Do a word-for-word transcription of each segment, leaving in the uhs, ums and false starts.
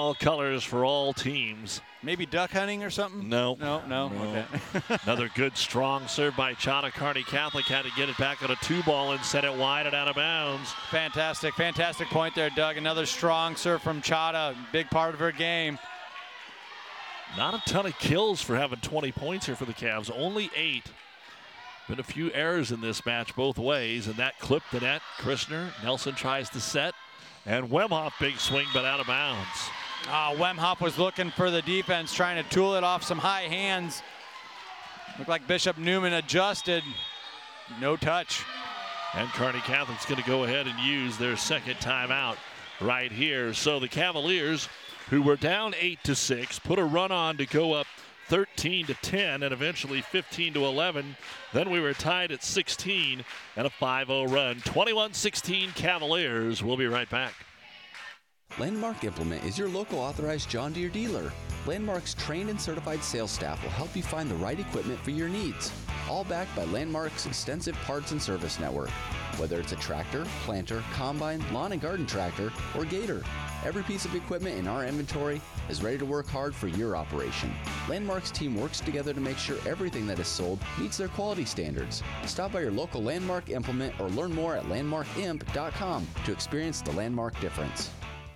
fall colors for all teams. Maybe duck hunting or something? No. No, no. no. Okay. Another good, strong serve by Chata. Kearney Catholic had to get it back on a two ball and set it wide and out of bounds. Fantastic, fantastic point there, Doug. Another strong serve from Chata. Big part of her game. Not a ton of kills for having twenty points here for the Cavs. Only eight. Been a few errors in this match both ways, and that clipped the net. Christner, Nelson tries to set, and Wemhoff big swing, but out of bounds. Uh, Wemhoff was looking for the defense, trying to tool it off some high hands. Looked like Bishop Neumann adjusted. No touch. And Kearney Catholic's going to go ahead and use their second timeout right here. So the Cavaliers, who were down eight to six, put a run on to go up thirteen to ten and eventually fifteen to eleven. Then we were tied at sixteen and a five oh run. twenty-one sixteen Cavaliers. We'll be right back. Landmark Implement is your local authorized John Deere dealer. Landmark's trained and certified sales staff will help you find the right equipment for your needs. All backed by Landmark's extensive parts and service network. Whether it's a tractor, planter, combine, lawn and garden tractor, or gator, every piece of equipment in our inventory is ready to work hard for your operation. Landmark's team works together to make sure everything that is sold meets their quality standards. Stop by your local Landmark Implement or learn more at landmark imp dot com to experience the Landmark difference.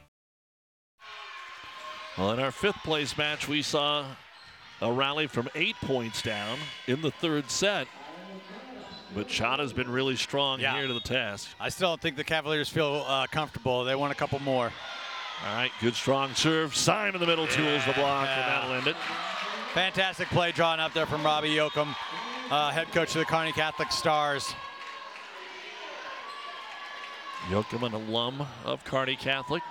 Well, in our fifth place match, we saw a rally from eight points down in the third set. But Chata's been really strong yeah. here to the task. I still don't think the Cavaliers feel uh, comfortable. They want a couple more. All right, good strong serve. Syme in the middle, yeah. tools the block, and that'll end it. Fantastic play drawn up there from Robbie Yoakum, uh, head coach of the Kearney Catholic Stars. Yoakum, an alum of Kearney Catholic.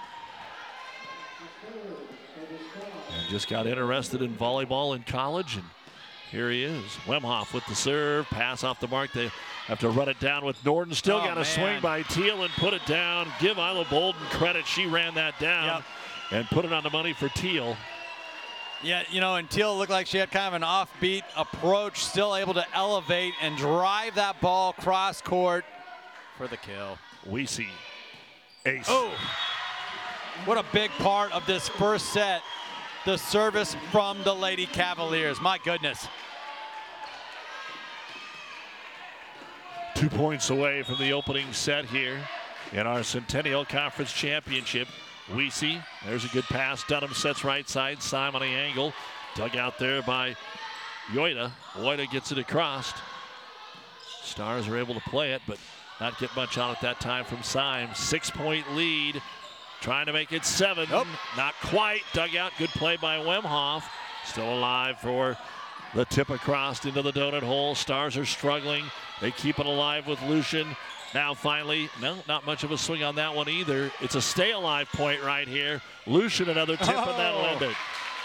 And just got interested in volleyball in college, and here he is. Wemhoff with the serve, pass off the mark. They have to run it down with Norton. Still oh, got a man. swing by Teal and put it down. Give Isla Bolden credit. She ran that down yep. and put it on the money for Teal. Yeah, you know, and Teal looked like she had kind of an offbeat approach, still able to elevate and drive that ball cross court for the kill. We see ace. Oh, what a big part of this first set. The service from the Lady Cavaliers. My goodness. Two points away from the opening set here in our Centennial Conference Championship. Weesey, there's a good pass. Dunham sets right side. Syme on the angle. Dug out there by Yoida. Yoida gets it across. Stars are able to play it, but not get much on it that time from Syme. Six-point lead. Trying to make it seven. Nope. Not quite. Dug out. Good play by Wemhoff. Still alive for the tip across into the donut hole. Stars are struggling. They keep it alive with Lucian. Now finally, no, not much of a swing on that one either. It's a stay alive point right here. Lucian another tip oh. and that'll end it.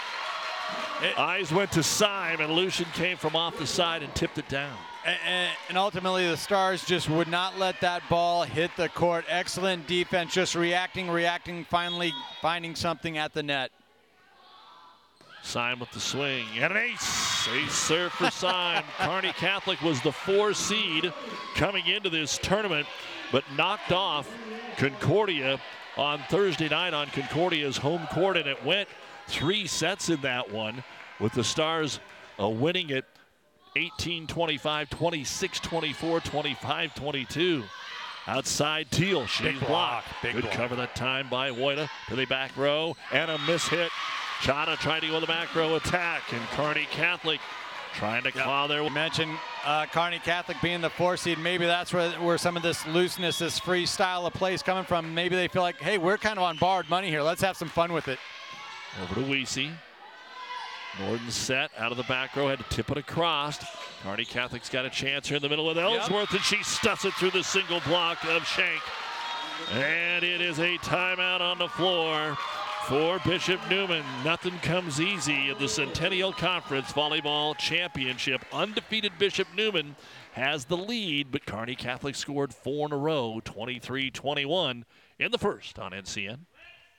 it. Eyes went to Syme and Lucian came from off the side and tipped it down. And ultimately, the Stars just would not let that ball hit the court. Excellent defense, just reacting, reacting, finally finding something at the net. Syme with the swing, and an ace. Ace serve for Syme. Kearney Catholic was the four seed coming into this tournament, but knocked off Concordia on Thursday night on Concordia's home court, and it went three sets in that one, with the Stars uh, winning it eighteen twenty-five, twenty-six twenty-four, twenty-five twenty-two. Outside Teal, she's Big block. blocked. Big Good block. cover that time by Woida to the back row, and a miss hit. Chata trying to go the back row attack, and Kearney Catholic trying to claw yep. their way. You mentioned uh, Kearney Catholic being the four seed. Maybe that's where, where some of this looseness, this free style of play is coming from. Maybe they feel like, hey, we're kind of on borrowed money here. Let's have some fun with it. Over to Weesey. Norton set out of the back row, had to tip it across. Kearney Catholic's got a chance here in the middle with Ellsworth, yep. and she stuffs it through the single block of Shank. And it is a timeout on the floor for Bishop Neumann. Nothing comes easy in the Centennial Conference Volleyball Championship. Undefeated Bishop Neumann has the lead, but Kearney Catholic scored four in a row, twenty-three twenty-one in the first on N C N.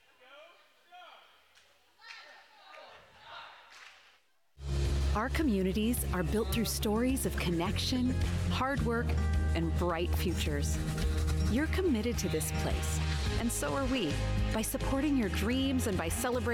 Our communities are built through stories of connection, hard work, and bright futures. You're committed to this place, and so are we, by supporting your dreams and by celebrating